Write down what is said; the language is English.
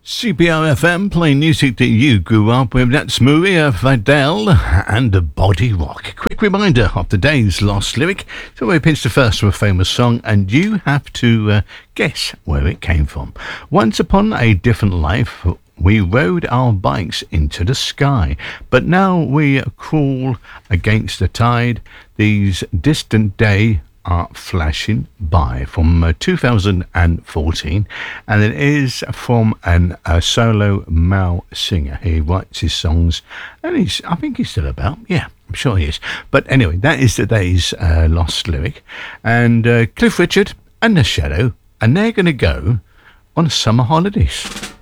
CPR-FM, playing music that you grew up with. That's Maria Fidel and the Body Rock. Quick reminder of today's lost lyric. So we pitched the first of a famous song, and you have to guess where it came from. Once upon a different life, we rode our bikes into the sky, but now we crawl against the tide. These distant days are flashing by, from 2014, and it is from a solo male singer. He writes his songs, and I think he's still about. Yeah, I'm sure he is. But anyway, that is today's lost lyric, and Cliff Richard and The Shadow, and they're going to go on summer holidays.